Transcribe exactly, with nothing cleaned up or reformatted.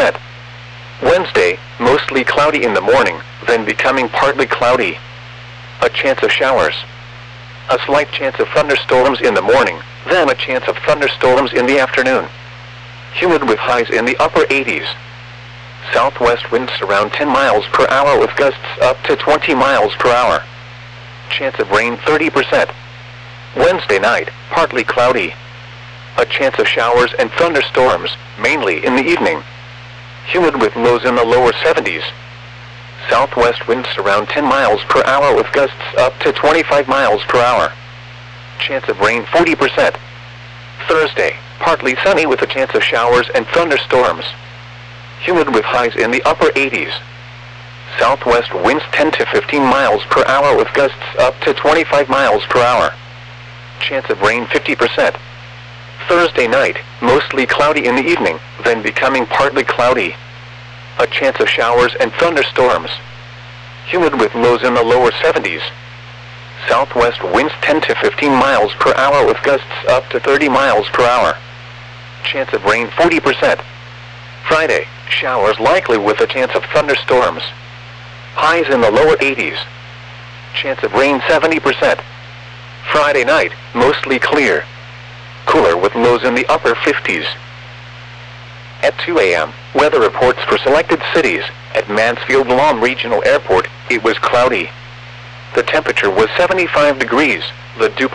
percent. Wednesday, mostly cloudy in the morning, then becoming partly cloudy. A chance of showers. A slight chance of thunderstorms in the morning, then a chance of thunderstorms in the afternoon. Humid with highs in the upper eighties. Southwest winds around ten miles per hour with gusts up to twenty miles per hour. Chance of rain thirty percent. Wednesday night, partly cloudy. A chance of showers and thunderstorms, mainly in the evening. Humid with lows in the lower seventies. Southwest winds around ten miles per hour with gusts up to twenty-five miles per hour. Chance of rain forty percent. Thursday, partly sunny with a chance of showers and thunderstorms. Humid with highs in the upper eighties. Southwest winds ten to fifteen miles per hour with gusts up to twenty-five miles per hour. Chance of rain fifty percent. Thursday night, mostly cloudy in the evening, then becoming partly cloudy. A chance of showers and thunderstorms. Humid with lows in the lower seventies. Southwest winds ten to fifteen miles per hour with gusts up to thirty miles per hour. Chance of rain forty percent. Friday, showers likely with a chance of thunderstorms. Highs in the lower eighties. Chance of rain seventy percent. Friday night, mostly clear. Cooler with lows in the upper fifties. At two a m, weather reports for selected cities. At Mansfield Lawn Regional Airport, it was cloudy. The temperature was seventy-five degrees. The dew